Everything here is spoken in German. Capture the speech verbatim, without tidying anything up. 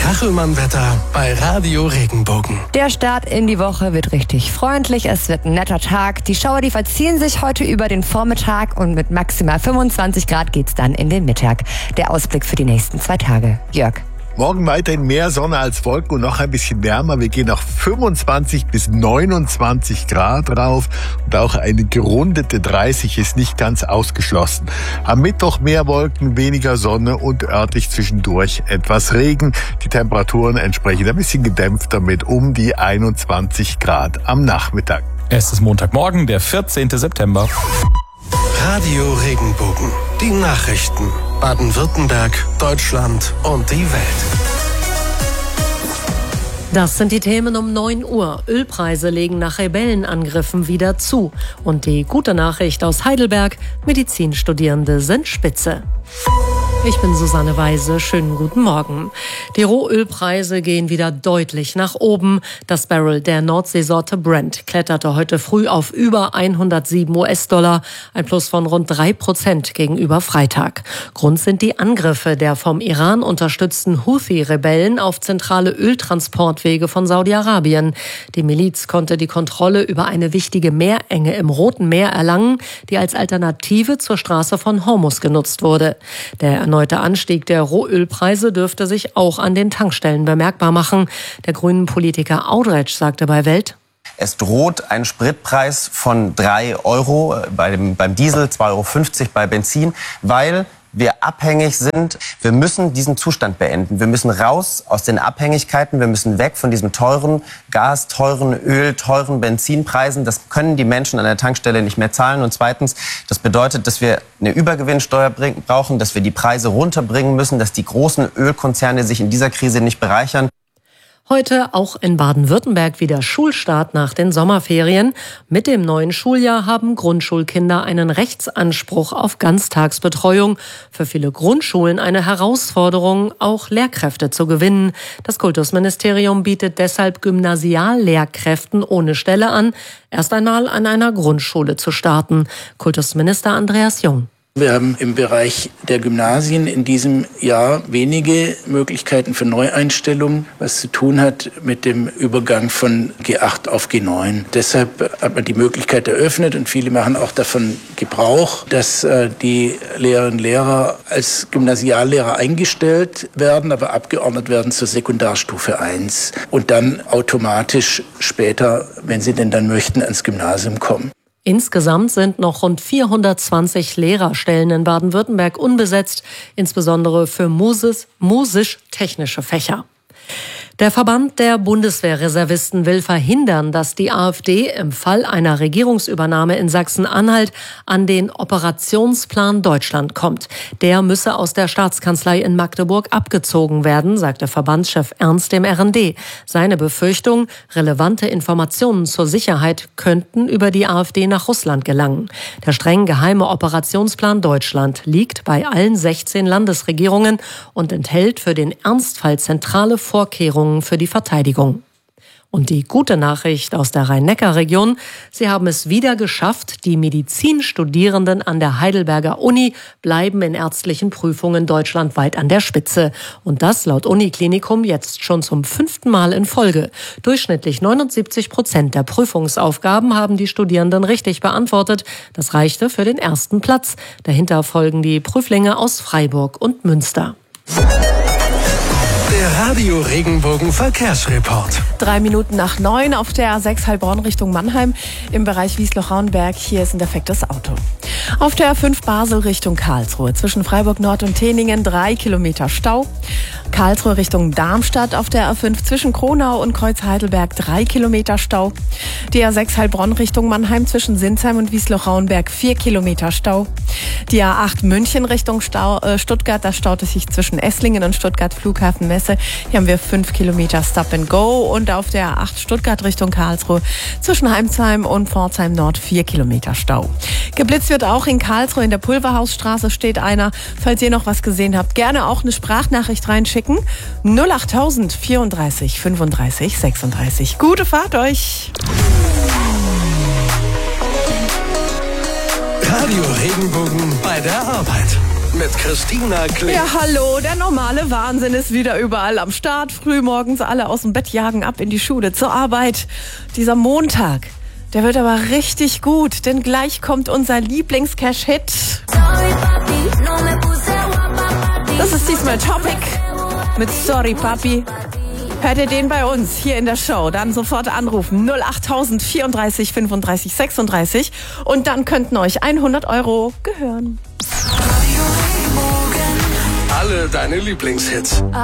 Kachelmann-Wetter bei Radio Regenbogen. Der Start in die Woche wird richtig freundlich. Es wird ein netter Tag. Die Schauer, die verziehen sich heute über den Vormittag und mit maximal fünfundzwanzig Grad geht's dann in den Mittag. Der Ausblick für die nächsten zwei Tage. Jörg. Morgen weiterhin mehr Sonne als Wolken und noch ein bisschen wärmer. Wir gehen auf fünfundzwanzig bis neunundzwanzig Grad rauf und auch eine gerundete dreißig ist nicht ganz ausgeschlossen. Am Mittwoch mehr Wolken, weniger Sonne und örtlich zwischendurch etwas Regen. Die Temperaturen entsprechend ein bisschen gedämpfter mit um die einundzwanzig Grad am Nachmittag. Es ist Montagmorgen, der vierzehnten September. Radio Regenbogen. Die Nachrichten. Baden-Württemberg, Deutschland und die Welt. Das sind die Themen um neun Uhr. Ölpreise legen nach Rebellenangriffen wieder zu. Und die gute Nachricht aus Heidelberg: Medizinstudierende sind spitze. Ich bin Susanne Weise. Schönen guten Morgen. Die Rohölpreise gehen wieder deutlich nach oben. Das Barrel der Nordseesorte Brent kletterte heute früh auf über hundertsieben US-Dollar, ein Plus von rund drei Prozent gegenüber Freitag. Grund sind die Angriffe der vom Iran unterstützten Houthi-Rebellen auf zentrale Öltransportwege von Saudi-Arabien. Die Miliz konnte die Kontrolle über eine wichtige Meerenge im Roten Meer erlangen, die als Alternative zur Straße von Hormuz genutzt wurde. Der erneute Anstieg der Rohölpreise dürfte sich auch an den Tankstellen bemerkbar machen. Der grünen Politiker Audretsch sagte bei Welt: Es droht ein Spritpreis von drei Euro bei dem, beim Diesel, zwei Euro fünfzig bei Benzin, weil wir abhängig sind. Wir müssen diesen Zustand beenden. Wir müssen raus aus den Abhängigkeiten. Wir müssen weg von diesem teuren Gas, teuren Öl, teuren Benzinpreisen. Das können die Menschen an der Tankstelle nicht mehr zahlen. Und zweitens, das bedeutet, dass wir eine Übergewinnsteuer brauchen, dass wir die Preise runterbringen müssen, dass die großen Ölkonzerne sich in dieser Krise nicht bereichern. Heute auch in Baden-Württemberg wieder Schulstart nach den Sommerferien. Mit dem neuen Schuljahr haben Grundschulkinder einen Rechtsanspruch auf Ganztagsbetreuung. Für viele Grundschulen eine Herausforderung, auch Lehrkräfte zu gewinnen. Das Kultusministerium bietet deshalb Gymnasiallehrkräften ohne Stelle an, erst einmal an einer Grundschule zu starten. Kultusminister Andreas Jung. Wir haben im Bereich der Gymnasien in diesem Jahr wenige Möglichkeiten für Neueinstellungen, was zu tun hat mit dem Übergang von G acht auf G neun. Deshalb hat man die Möglichkeit eröffnet und viele machen auch davon Gebrauch, dass äh, die Lehrerinnen und Lehrer als Gymnasiallehrer eingestellt werden, aber abgeordnet werden zur Sekundarstufe eins und dann automatisch später, wenn sie denn dann möchten, ans Gymnasium kommen. Insgesamt sind noch rund vierhundertzwanzig Lehrerstellen in Baden-Württemberg unbesetzt, insbesondere für Musis, musisch-technische Fächer. Der Verband der Bundeswehrreservisten will verhindern, dass die AfD im Fall einer Regierungsübernahme in Sachsen-Anhalt an den Operationsplan Deutschland kommt. Der müsse aus der Staatskanzlei in Magdeburg abgezogen werden, sagte Verbandschef Ernst dem R N D. Seine Befürchtung: relevante Informationen zur Sicherheit könnten über die AfD nach Russland gelangen. Der streng geheime Operationsplan Deutschland liegt bei allen sechzehn Landesregierungen und enthält für den Ernstfall zentrale Vorkehrungen für die Verteidigung. Und die gute Nachricht aus der Rhein-Neckar-Region: Sie haben es wieder geschafft. Die Medizinstudierenden an der Heidelberger Uni bleiben in ärztlichen Prüfungen deutschlandweit an der Spitze. Und das laut Uniklinikum jetzt schon zum fünften Mal in Folge. Durchschnittlich neunundsiebzig Prozent der Prüfungsaufgaben haben die Studierenden richtig beantwortet. Das reichte für den ersten Platz. Dahinter folgen die Prüflinge aus Freiburg und Münster. Der Radio Regenbogen Verkehrsreport. Drei Minuten nach neun auf der A sechs Heilbronn Richtung Mannheim im Bereich Wiesloch-Rauenberg. Hier ist ein defektes Auto. Auf der A fünf Basel Richtung Karlsruhe zwischen Freiburg Nord und Teningen drei Kilometer Stau. Karlsruhe Richtung Darmstadt auf der A fünf zwischen Kronau und Kreuz Heidelberg drei Kilometer Stau. Die A sechs Heilbronn Richtung Mannheim zwischen Sinsheim und Wiesloch-Rauenberg vier Kilometer Stau. Die A acht München Richtung Stau, äh, Stuttgart, da staut es sich zwischen Esslingen und Stuttgart Flughafen Messe. Hier haben wir fünf Kilometer Stop and Go. Und auf der A acht Stuttgart Richtung Karlsruhe zwischen Heimsheim und Pforzheim Nord vier Kilometer Stau. Geblitzt wird auch in Karlsruhe in der Pulverhausstraße steht einer. Falls ihr noch was gesehen habt, gerne auch eine Sprachnachricht reinschicken. null achttausend vierunddreißig fünfunddreißig sechsunddreißig. Gute Fahrt euch! Radio Regenbogen bei der Arbeit. mit Christina Kling. Ja, hallo, der normale Wahnsinn ist wieder überall am Start. Früh morgens alle aus dem Bett jagen, ab in die Schule, zur Arbeit. Dieser Montag, der wird aber richtig gut, denn gleich kommt unser Lieblings-Cash-Hit. Das ist diesmal Topic mit Sorry Papi. Hört ihr den bei uns hier in der Show, dann sofort anrufen null achttausend vierunddreißig fünfunddreißig sechsunddreißig und dann könnten euch hundert Euro gehören. Alle deine Lieblingshits.